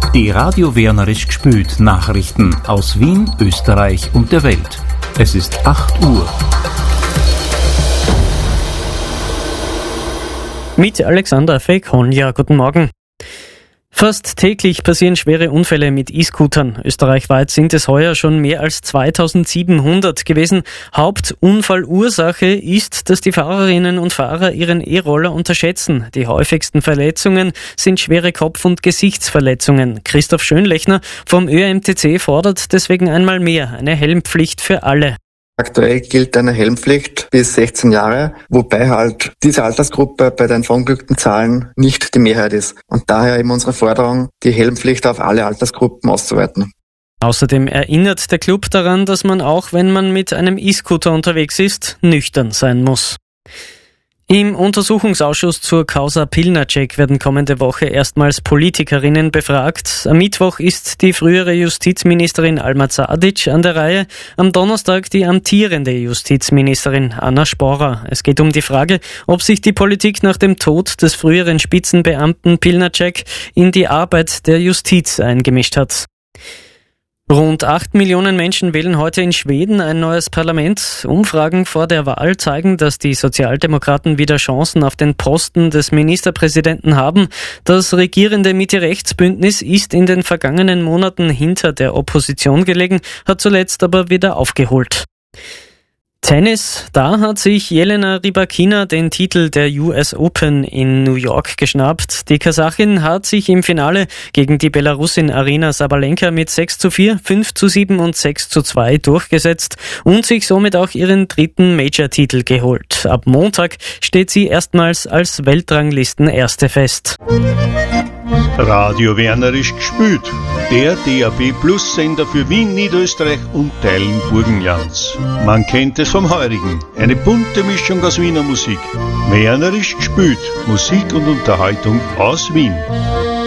Die Radio Wernerisch gspült Nachrichten aus Wien, Österreich und der Welt. Es ist 8 Uhr. Mit Alexander Fake-Honja, guten Morgen. Fast täglich passieren schwere Unfälle mit E-Scootern. Österreichweit sind es heuer schon mehr als 2700 gewesen. Hauptunfallursache ist, dass die Fahrerinnen und Fahrer ihren E-Roller unterschätzen. Die häufigsten Verletzungen sind schwere Kopf- und Gesichtsverletzungen. Christoph Schönlechner vom ÖMTC fordert deswegen einmal mehr eine Helmpflicht für alle. Aktuell gilt eine Helmpflicht bis 16 Jahre, wobei halt diese Altersgruppe bei den verunglückten Zahlen nicht die Mehrheit ist. Und daher eben unsere Forderung, die Helmpflicht auf alle Altersgruppen auszuweiten. Außerdem erinnert der Club daran, dass man auch, wenn man mit einem E-Scooter unterwegs ist, nüchtern sein muss. Im Untersuchungsausschuss zur Causa Pilnacek werden kommende Woche erstmals Politikerinnen befragt. Am Mittwoch ist die frühere Justizministerin Alma Zadic an der Reihe, am Donnerstag die amtierende Justizministerin Anna Sporer. Es geht um die Frage, ob sich die Politik nach dem Tod des früheren Spitzenbeamten Pilnacek in die Arbeit der Justiz eingemischt hat. Rund 8 Millionen Menschen wählen heute in Schweden ein neues Parlament. Umfragen vor der Wahl zeigen, dass die Sozialdemokraten wieder Chancen auf den Posten des Ministerpräsidenten haben. Das regierende Mitte-Rechts-Bündnis ist in den vergangenen Monaten hinter der Opposition gelegen, hat zuletzt aber wieder aufgeholt. Tennis, da hat sich Jelena Rybakina den Titel der US Open in New York geschnappt. Die Kasachin hat sich im Finale gegen die Belarusin Aryna Sabalenka mit 6:4, 5:7 und 6:2 durchgesetzt und sich somit auch ihren dritten Major-Titel geholt. Ab Montag steht sie erstmals als Weltranglisten-Erste fest. Radio Wernerisch gspült. Der DAB+-Sender für Wien, Niederösterreich und Teilen Burgenlands. Man kennt es vom Heurigen. Eine bunte Mischung aus Wiener Musik. Wernerisch gspült. Musik und Unterhaltung aus Wien.